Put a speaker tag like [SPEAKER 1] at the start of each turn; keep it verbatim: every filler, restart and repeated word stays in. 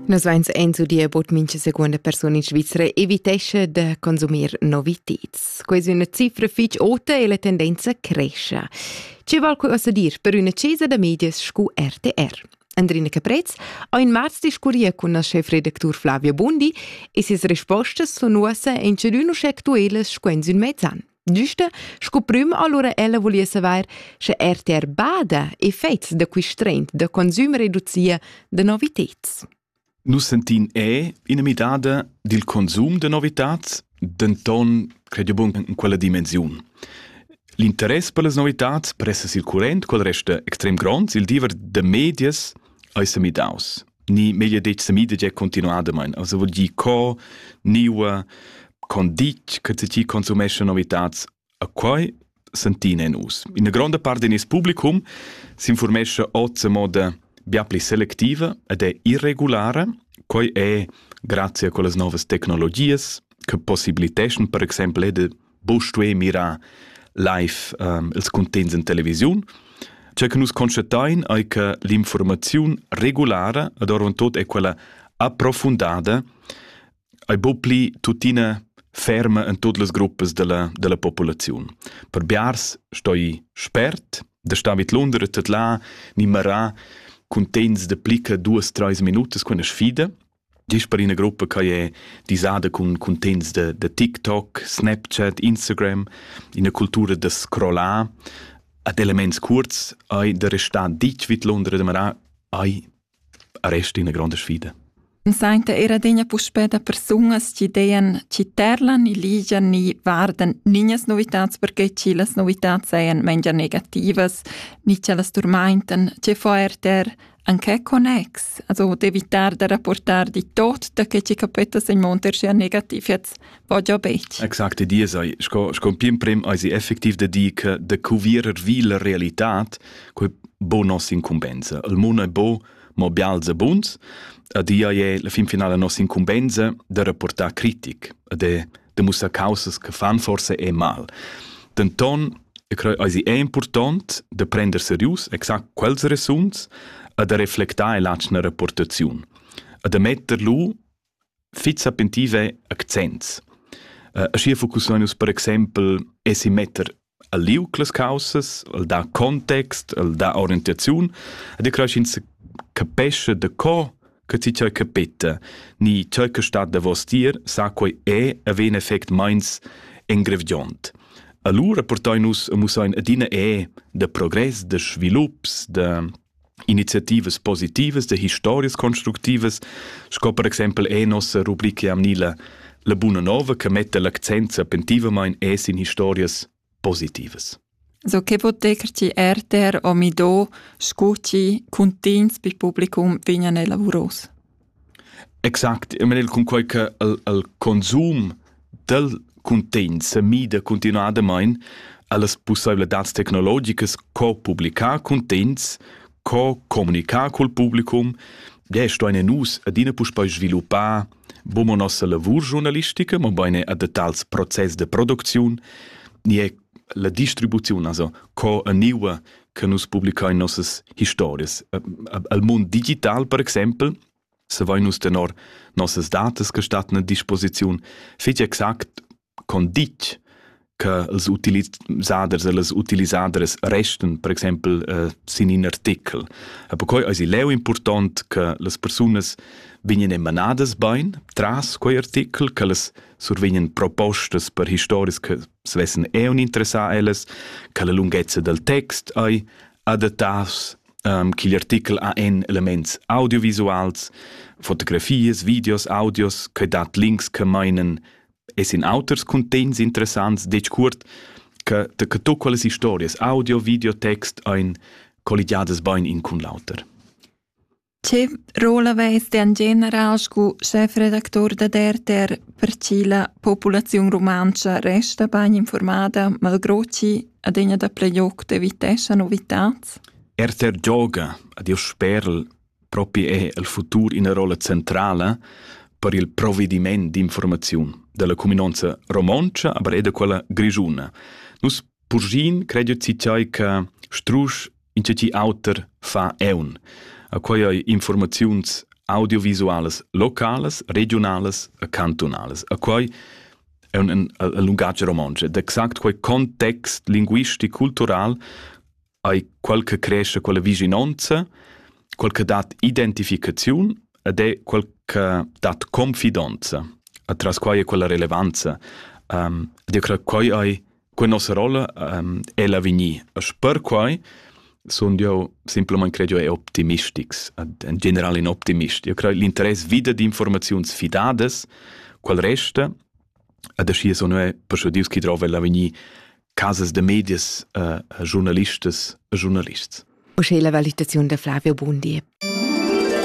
[SPEAKER 1] Nos vains enzo dia bot mincha seconda persona in Svizzera evitesce de consumir novitets. Quasi una cifra fitch alta e la tendenza cresce. C'è qualcosa a dir per una cesa de medias scu R T R. Andrina Caprez ha in marzo discuria con il chefredaktur Flavio Bondi e ses rispostas sono nuose in ceduno actuelles squenz un mezz'an. Giusto, scu prima allora ella volia saber se R T R bada effetti da quist trend de consum reduzia de novitets.
[SPEAKER 2] Nus sentin è in midada del consum de novitats denton credo bon in quella dimensione. L'interesse per le novitats pressa sil current, quel resta extrem grand, il diver de medias ai semidaus. Ni meglio det semide je continuada mein. Also vuol di co niua con dic che ci consumesce novitats a quai sentin en us. In una grande parte del publicum si informesce ozza moda biapli selectiva ed è irregolare, quai è grazie a quelle nuove tecnologie che possibilitessen per esempio de bostue mira live um, els contents in televisione. Cioè che nus constatain è che l'informazione regolare ad ora tot è quella approfondata è bopli tutina ferma in tutte le gruppe della, della popolazione. Per biars stoi spert, da stavit Londra tet là nimera contents de plica duas, tres minutos con a sfida. Gis per una gruppa che è disada con contents de, de TikTok, Snapchat, Instagram, in una cultura de scrollar, ad elements curz, ai de resta dic vit Londra de marà, ai resta in una grande sfida.
[SPEAKER 3] Sainte era degna puspeda personas ci dean ci terlan ni ligian ni vardan niñas novitats perché ci las novitats sean mengia negativas ni ce las turmainten ce foer ter anche connex also devitar de rapportar di tot da che ci capetas in monter sia negativ jetzt voglio bec.
[SPEAKER 2] Exakt, die sei sco sco pim prim ai effektiv de di che de cuvierer vila realitat co bo nos incumbenza. Il mondo è bo mo bialza buns. A dia è la fin finale nostra incumbenza da rapportar critic, de de musa causas che fan forse è mal. Denton, io credo che è important de prender serius exact quels resuns e de reflectare l'acna rapportazione. E de metter lu fizza pentive accents. Uh, a scia focussarnos per esempio e si metter a liu les causas, al da context, al da orientazione, ed io credo che si capisce de co che si c'è capita, ni c'è che sta da vostir, sa quai è avere effect meins engreviant. Allora portai nus a musain adina è de progress, de svilupps, de iniziatives positives, de historias constructives, sco per esempio è nostra rubrica amnila la Buna Nova che mette l'accento pentivamente è in historias positives.
[SPEAKER 3] So che potekerci R T R o mi do scuci contins pi publicum vigna ne lavoros.
[SPEAKER 2] Exact, e menel con quel che il, il consum del content se mida continuadament alle possibilitats tecnologicas co publicar contents, co comunicar col publicum, ja, sto in nus adina pus poi sviluppar bomo nostra lavur giornalistica, ma bene a detals process de produzione, ni è la distribuzione, also co a niua che nus publica in nossas historias. Al mondo digital, per esempio, se vai nus tenor nossas datas che stat na disposizione, fece exact con dic che els utilizaders e les utilizadores resten, per esempio, uh, sin in artikel. E per cui è leu important che les personas vinien emanadas bain tras quei artikel, che les survinien propostas per historias che svessen eun interessar elles, che la lunghezza del text ai adattas, um, che gli artikel ha en elements audiovisuals, fotografies, videos, audios, che dat links che meinen es in auters contents interessants, dec curt, che te che to quelles historias, audio, video, text, ein collidiades bain in cun lauter.
[SPEAKER 3] Che rola veste in general scu chefredaktor da R T R per ci la popolazione romancia resta bain informada malgroci ad egna da pleioc de vitescia novitats?
[SPEAKER 2] R T R gioga, ad io spero, proprio è il futuro in una rola centrale per il provvedimento di informazione della comunanza romancia, ma è da quella grigiuna. Nus purgin credo ci c'è che strusch in ci autor fa eun. A quei informazioni audiovisuales locales, regionales e cantonales. A quei è un, un, un lungaggio romanzo. D'exact quel context linguistic, cultural, hai quel che cresce quella vicinanza, quel che dat identificazione ed è quel che dat confidenza. Atras quei è quella rilevanza. Um, ed io credo che hai quella nostra rolla um, è la vigni. E per quei sono io semplicemente credo è optimistics, in generale in optimist. Io credo l'interesse vida di informazioni fidades, quel resta, ed asci sono è per ciò Dio che trova la vigni casas de medias, uh, giornalistas e giornalists.
[SPEAKER 1] O c'è la valutazione da Flavio Bondi.